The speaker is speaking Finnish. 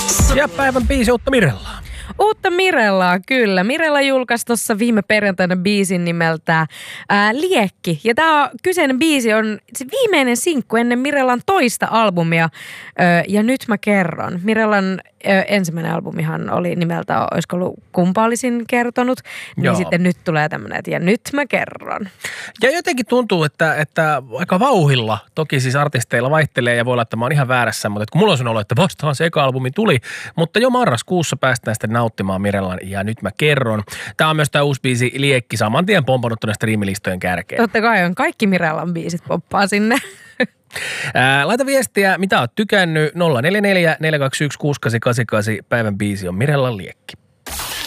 Ja päivän biisi uutta Mirellaa. Uutta Mirellaa, kyllä. Mirella julkaisi tuossa viime perjantaina biisin nimeltä Liekki. Ja tämä kyseinen biisi on se viimeinen sinkku ennen Mirellan toista albumia. Ja nyt mä kerron. Mirellan ensimmäinen albumihan oli nimeltä, olisiko ollut Kumpa olisin kertonut. Niin Joo. sitten nyt tulee tämmöinen, että ja nyt mä kerron. Ja jotenkin tuntuu, että aika vauhilla, toki siis artisteilla vaihtelee ja voi olla, että mä oon ihan väärässä, mutta kun mulla on sen olo, että vastaan se eka albumi tuli, mutta jo marraskuussa päästään sitten nauttimaan Mirellan ja nyt mä kerron. Tää on myös tää uusi biisi Liekki, saman tien pompannut tuonne striimilistojen kärkeen. Totta kai on kaikki Mirellan biisit poppaa sinne. Laita viestiä, mitä oot tykännyt, 044 421 6888, päivän biisi on Mirellan Liekki.